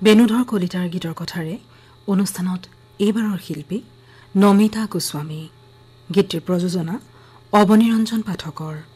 বেণুধৰ কলিতাৰ গীতৰ কথাৰে অনুষ্ঠানত এইবাৰৰ শিল্পী নমিতা গোস্বামী, গীতটিৰ প্ৰযোজনা অৱনীৰঞ্জন পাঠকৰ।